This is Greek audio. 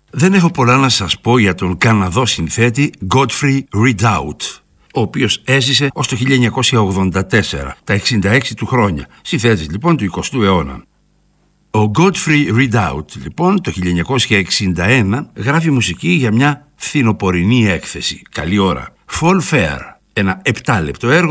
Δεν έχω πολλά να σας πω για τον Καναδό συνθέτη Godfrey Ridout, ο οποίος έζησε ως το 1984, τα 66 του χρόνια, συνθέτης λοιπόν του 20ου αιώνα. Ο Godfrey Ridout λοιπόν το 1961 γράφει μουσική για μια φθινοπορεινή έκθεση, καλή ώρα, Fall Fair, ένα 7 λεπτό έργο